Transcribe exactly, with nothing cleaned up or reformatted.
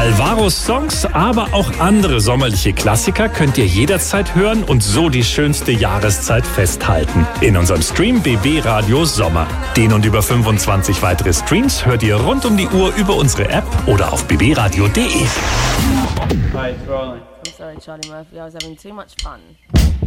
Alvaros Songs, aber auch andere sommerliche Klassiker könnt ihr jederzeit hören und so die schönste Jahreszeit festhalten. In unserem Stream B B Radio Sommer. Den und über fünfundzwanzig weitere Streams hört ihr rund um die Uhr über unsere App oder auf b b radio punkt d e. Hi, it's rolling. I'm sorry, Charlie Murphy. I was having too much fun.